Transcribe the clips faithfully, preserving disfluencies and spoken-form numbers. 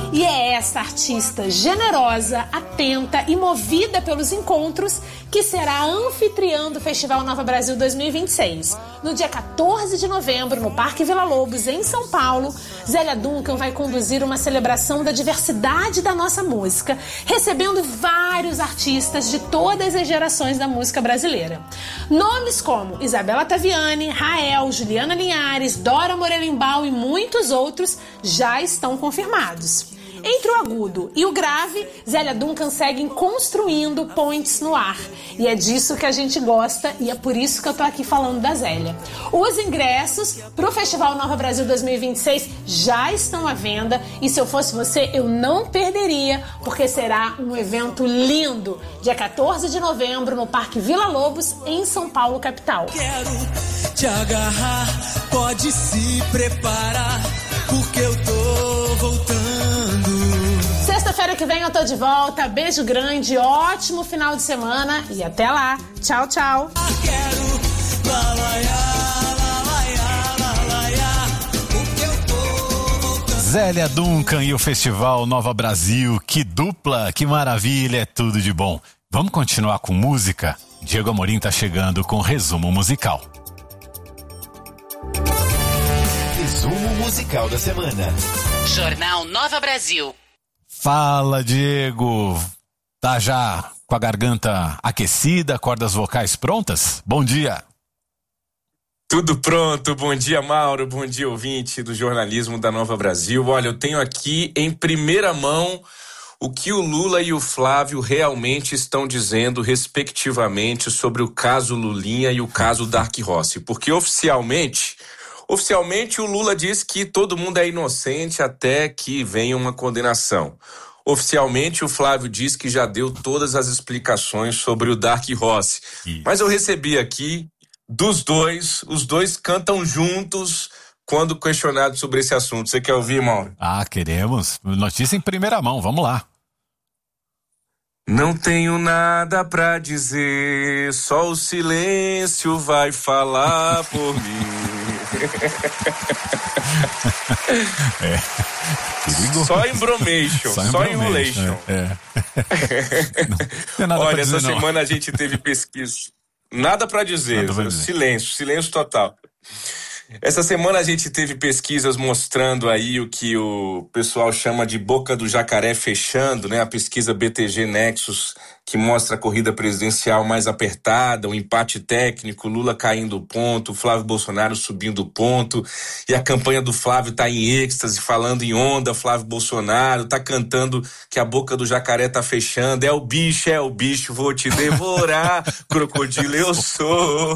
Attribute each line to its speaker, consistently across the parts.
Speaker 1: E é essa artista generosa, atenta e movida pelos encontros que será anfitriã do Festival Nova Brasil dois mil e vinte e seis. No dia quatorze de novembro, no Parque Vila Lobos, em São Paulo, Zélia Duncan vai conduzir uma celebração da diversidade da nossa música, recebendo vários artistas de todas as gerações da música brasileira. Nomes como Isabela Taviani, Rael, Juliana Linhares, Dora Morelenbaum e muitos outros já estão confirmados. Entre o agudo e o grave, Zélia Duncan segue construindo pontes no ar. E é disso que a gente gosta e é por isso que eu tô aqui falando da Zélia. Os ingressos pro Festival Nova Brasil dois mil e vinte e seis já estão à venda e se eu fosse você, eu não perderia, porque será um evento lindo, dia quatorze de novembro, no Parque Vila Lobos, em São Paulo, capital.
Speaker 2: Quero te agarrar, pode se preparar, porque eu tô voltando.
Speaker 1: Sexta-feira que vem eu tô de volta. Beijo grande, ótimo final de semana e até lá. Tchau, tchau.
Speaker 3: Zélia Duncan e o Festival Nova Brasil. Que dupla, que maravilha, é tudo de bom. Vamos continuar com música? Diego Amorim tá chegando com resumo musical.
Speaker 4: Resumo musical da semana.
Speaker 5: Jornal Nova Brasil.
Speaker 3: Fala, Diego. Tá já com a garganta aquecida, cordas vocais prontas? Bom dia.
Speaker 6: Tudo pronto. Bom dia, Mauro. Bom dia, ouvinte do jornalismo da Nova Brasil. Olha, eu tenho aqui em primeira mão o que o Lula e o Flávio realmente estão dizendo, respectivamente, sobre o caso Lulinha e o caso Dark Rossi. Porque oficialmente... Oficialmente, o Lula diz que todo mundo é inocente até que venha uma condenação. Oficialmente, o Flávio diz que já deu todas as explicações sobre o Dark Rossi. Isso. Mas eu recebi aqui dos dois, os dois cantam juntos quando questionados sobre esse assunto. Você quer ouvir, Mauro?
Speaker 3: Ah, queremos. Notícia em primeira mão, vamos lá.
Speaker 6: Não tenho nada pra dizer, só o silêncio vai falar por mim.
Speaker 3: É.
Speaker 6: Só embromation, só, só enrolation.
Speaker 3: É. É.
Speaker 6: Olha,
Speaker 3: dizer,
Speaker 6: essa
Speaker 3: não.
Speaker 6: semana a gente teve pesquisa. Nada pra dizer, nada pra dizer. Silêncio, silêncio total. Essa semana a gente teve pesquisas mostrando aí o que o pessoal chama de boca do jacaré fechando, né? A pesquisa B T G Nexus, que mostra a corrida presidencial mais apertada, o empate técnico, Lula caindo ponto, Flávio Bolsonaro subindo ponto, e a campanha do Flávio tá em êxtase, falando em onda, Flávio Bolsonaro, tá cantando que a boca do jacaré tá fechando, é o bicho, é o bicho, vou te devorar, crocodilo eu sou.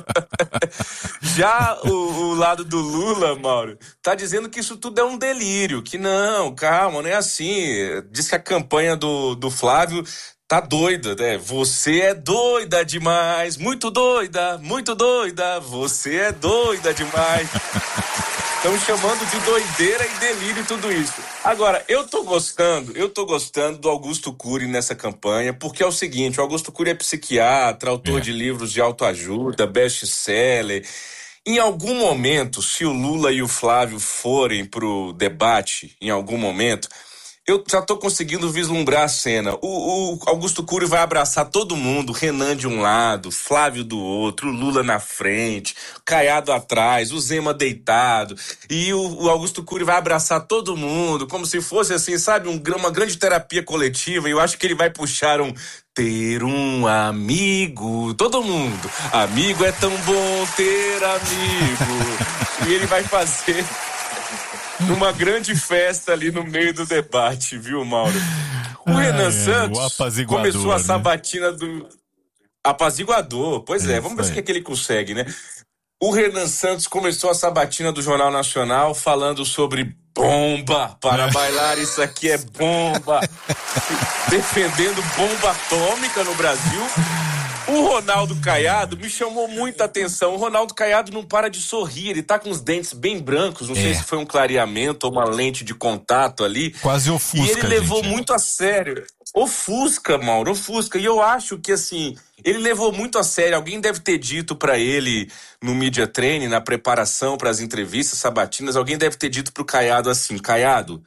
Speaker 6: Já o o lado do Lula, Mauro, tá dizendo que isso tudo é um delírio, que não, calma, não é assim. Diz que a campanha do, do Flávio tá doida, né? Você é doida demais, muito doida, muito doida, você é doida demais. Estão chamando de doideira e delírio tudo isso. Agora, eu tô gostando, eu tô gostando do Augusto Cury nessa campanha, porque é o seguinte, o Augusto Cury é psiquiatra, autor é. de livros de autoajuda, best-seller. Em algum momento, se o Lula e o Flávio forem pro debate, em algum momento, eu já tô conseguindo vislumbrar a cena. O, o Augusto Cury vai abraçar todo mundo, Renan de um lado, Flávio do outro, o Lula na frente, Caiado atrás, o Zema deitado, e o, o Augusto Cury vai abraçar todo mundo, como se fosse assim, sabe, um, uma grande terapia coletiva, e eu acho que ele vai puxar um ter um amigo, todo mundo, amigo é tão bom ter amigo, e ele vai fazer numa grande festa ali no meio do debate, viu, Mauro? O ah, Renan é, Santos começou a né? sabatina do apaziguador. Pois é, é vamos ver se que, é que ele consegue, né? O Renan Santos começou a sabatina do Jornal Nacional falando sobre bomba, para bailar isso aqui é bomba, defendendo bomba atômica no Brasil. O Ronaldo Caiado me chamou muita atenção. O Ronaldo Caiado não para de sorrir. Ele tá com os dentes bem brancos. Não é. sei se foi um clareamento ou uma lente de contato ali.
Speaker 3: Quase ofusca,
Speaker 6: E ele levou
Speaker 3: gente.
Speaker 6: muito a sério. Ofusca, Mauro, ofusca. E eu acho que, assim, ele levou muito a sério. Alguém deve ter dito pra ele no Media Training, na preparação para as entrevistas sabatinas, alguém deve ter dito pro Caiado assim, Caiado,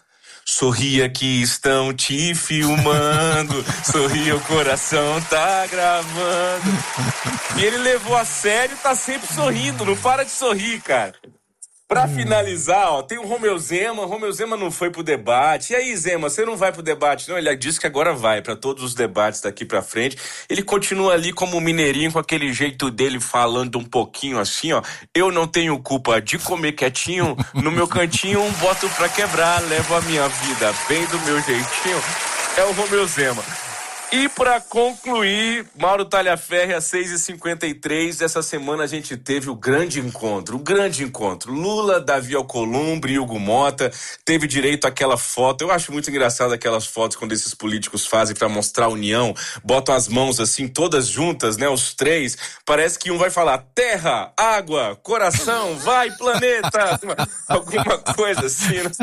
Speaker 6: Sorria que estão te filmando, sorria, o coração tá gravando. E ele levou a sério e tá sempre sorrindo, não para de sorrir, cara. Pra finalizar, ó, tem o Romeu Zema. Romeu Zema não foi pro debate. E aí, Zema, você não vai pro debate? Não, ele disse que agora vai pra todos os debates daqui pra frente. Ele continua ali como mineirinho, com aquele jeito dele, falando um pouquinho assim, ó. Eu não tenho culpa de comer quietinho, no meu cantinho, um boto pra quebrar, levo a minha vida bem do meu jeitinho. É o Romeu Zema. E para concluir, Mauro Talhaferri, às seis e cinquenta e três, essa semana a gente teve o grande encontro, o grande encontro. Lula, Davi Alcolumbre, Hugo Mota, teve direito àquela foto. Eu acho muito engraçado aquelas fotos quando esses políticos fazem para mostrar a união, botam as mãos assim, todas juntas, né, os três. Parece que um vai falar terra, água, coração, vai planeta, alguma coisa assim. Né?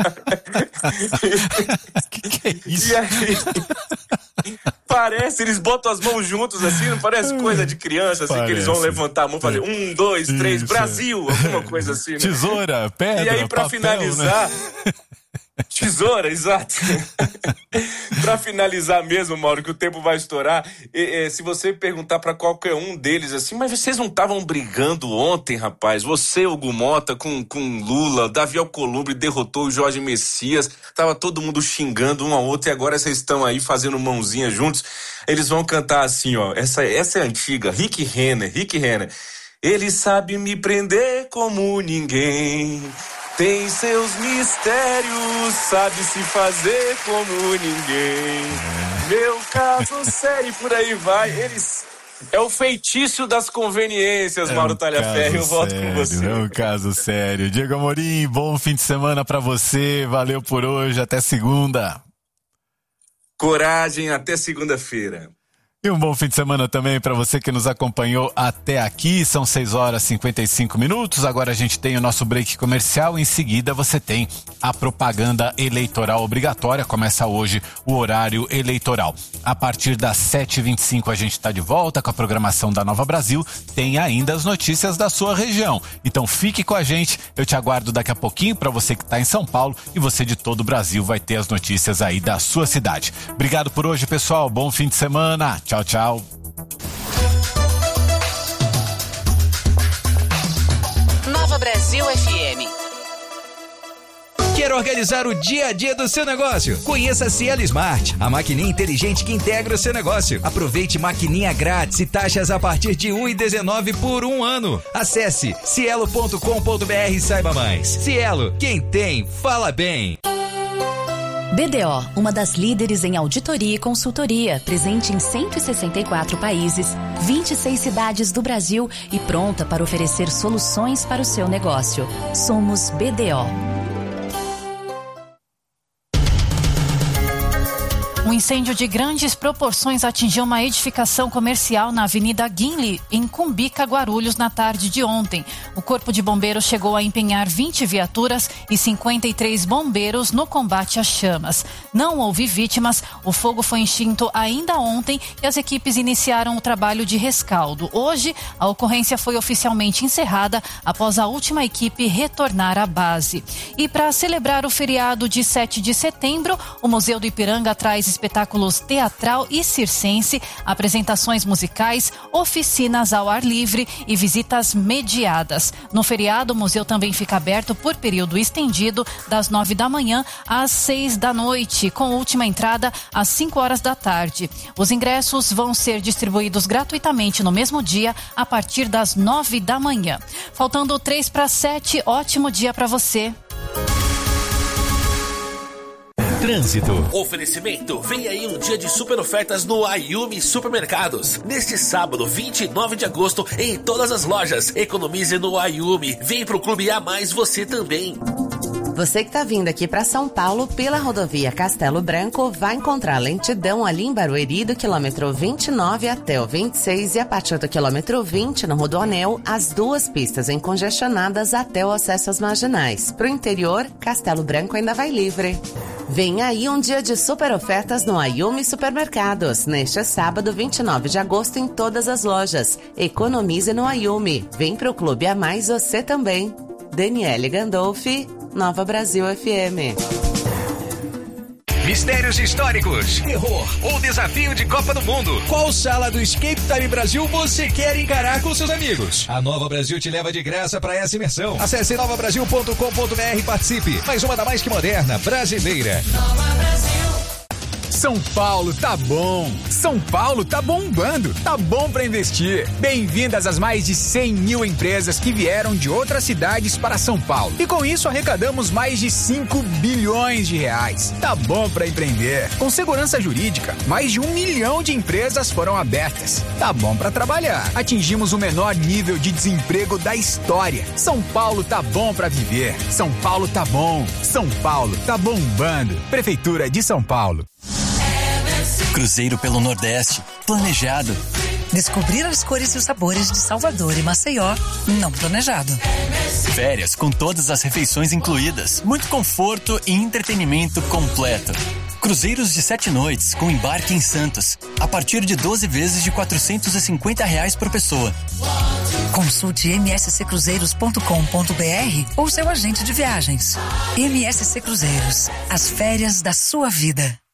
Speaker 3: Que que é isso?
Speaker 6: E aí... Parece, eles botam as mãos juntos assim, não parece coisa de criança, assim, parece. Que eles vão levantar a mão e fazer um, dois, três, isso. Brasil, alguma coisa assim. Né?
Speaker 3: Tesoura, pedra,
Speaker 6: e aí, pra
Speaker 3: papel,
Speaker 6: finalizar...
Speaker 3: Né?
Speaker 6: Tesoura, exato. Pra finalizar mesmo, Mauro, que o tempo vai estourar, e, e, se você perguntar pra qualquer um deles assim, mas vocês não estavam brigando ontem, rapaz? Você, Hugo Mota, com, com Lula, Davi Alcolumbre derrotou o Jorge Messias, tava todo mundo xingando um ao outro e agora vocês estão aí fazendo mãozinha juntos. Eles vão cantar assim, ó, essa, essa é antiga, Rick Renner, Rick Renner. Ele sabe me prender como ninguém. Tem seus mistérios, sabe se fazer como ninguém. Meu caso sério, por aí vai. Eles... É o feitiço das conveniências, é Mauro um Talhaferri. Eu volto sério, com você.
Speaker 3: É um caso sério. Diego Amorim, bom fim de semana pra você. Valeu por hoje. Até segunda.
Speaker 6: Coragem, até segunda-feira.
Speaker 3: E um bom fim de semana também para você que nos acompanhou até aqui. São seis horas e cinquenta e cinco minutos. Agora a gente tem o nosso break comercial. Em seguida você tem a propaganda eleitoral obrigatória. Começa hoje o horário eleitoral. A partir das sete e vinte e cinco a gente está de volta com a programação da Nova Brasil. Tem ainda as notícias da sua região. Então fique com a gente. Eu te aguardo daqui a pouquinho para você que está em São Paulo e você de todo o Brasil vai ter as notícias aí da sua cidade. Obrigado por hoje, pessoal. Bom fim de semana. Tchau, tchau.
Speaker 5: Nova Brasil F M.
Speaker 7: Quer organizar o dia a dia do seu negócio? Conheça a Cielo Smart, a maquininha inteligente que integra o seu negócio. Aproveite maquininha grátis e taxas a partir de um real e dezenove centavos por um ano. Acesse cielo ponto com ponto br e saiba mais. Cielo, quem tem, fala bem.
Speaker 8: B D O, uma das líderes em auditoria e consultoria, presente em cento e sessenta e quatro países, vinte e seis cidades do Brasil e pronta para oferecer soluções para o seu negócio. Somos B D O.
Speaker 9: Um incêndio de grandes proporções atingiu uma edificação comercial na Avenida Guinle, em Cumbica, Guarulhos, na tarde de ontem. O Corpo de Bombeiros chegou a empenhar vinte viaturas e cinquenta e três bombeiros no combate às chamas. Não houve vítimas, o fogo foi extinto ainda ontem e as equipes iniciaram o trabalho de rescaldo. Hoje, a ocorrência foi oficialmente encerrada após a última equipe retornar à base. E para celebrar o feriado de sete de setembro, o Museu do Ipiranga traz espetáculos teatral e circense, apresentações musicais, oficinas ao ar livre e visitas mediadas. No feriado, o museu também fica aberto por período estendido, das nove da manhã às seis da noite, com última entrada às cinco horas da tarde. Os ingressos vão ser distribuídos gratuitamente no mesmo dia, a partir das nove da manhã. Faltando três para sete, ótimo dia para você.
Speaker 10: Trânsito. Oferecimento. Vem aí um dia de super ofertas no Ayumi Supermercados. Neste sábado, vinte e nove de agosto, em todas as lojas. Economize no Ayumi. Vem pro Clube A Mais você também.
Speaker 11: Você que tá vindo aqui para São Paulo pela rodovia Castelo Branco vai encontrar lentidão ali em Barueri do quilômetro vinte e nove até o vinte e seis e a partir do quilômetro vinte no Rodoanel, as duas pistas encongestionadas até o acesso às marginais. Pro interior, Castelo Branco ainda vai livre. Vem aí um dia de super ofertas no Ayumi Supermercados. Neste sábado, vinte e nove de agosto, em todas as lojas. Economize no Ayumi. Vem pro Clube A Mais você também. Daniele Gandolfi, Nova Brasil F M.
Speaker 7: Mistérios históricos, terror ou desafio de Copa do Mundo.
Speaker 12: Qual sala do Escape Time Brasil você quer encarar com seus amigos?
Speaker 7: A Nova Brasil te leva de graça para essa imersão. Acesse nova brasil ponto com ponto b r e participe. Mais uma da mais que moderna, brasileira.
Speaker 13: Nova Brasil.
Speaker 14: São Paulo tá bom, São Paulo tá bombando, tá bom pra investir. Bem-vindas às mais de cem mil empresas que vieram de outras cidades para São Paulo. E com isso arrecadamos mais de cinco bilhões de reais. Tá bom pra empreender. Com segurança jurídica, mais de um milhão de empresas foram abertas. Tá bom pra trabalhar. Atingimos o menor nível de desemprego da história. São Paulo tá bom pra viver. São Paulo tá bom. São Paulo tá bombando. Prefeitura de São Paulo.
Speaker 15: Cruzeiro pelo Nordeste, planejado.
Speaker 16: Descobrir as cores e os sabores de Salvador e Maceió, não planejado.
Speaker 15: Férias com todas as refeições incluídas, muito conforto e entretenimento completo. Cruzeiros de sete noites com embarque em Santos, a partir de doze vezes de quatrocentos e cinquenta reais por pessoa.
Speaker 16: Consulte m s c cruzeiros ponto com ponto b r ou seu agente de viagens. M S C Cruzeiros, as férias da sua vida.